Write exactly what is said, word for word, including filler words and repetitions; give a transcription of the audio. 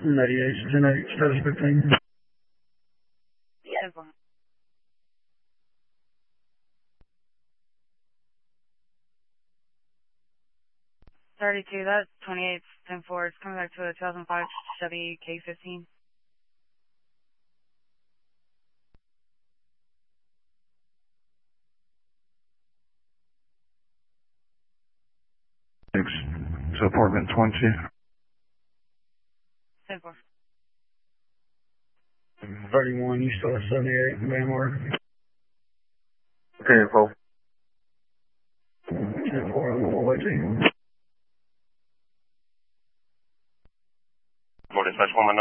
ninety-eight, genetic status fifteen. Yes. thirty-two, that's twenty-eight, ten four. It's coming back to a two thousand five Chevy K fifteen. Six to apartment twenty. ten four. thirty-one, you still have seventy-eight, Vanward. ten four. ten four, I'm going to wait to you. More dispatch one,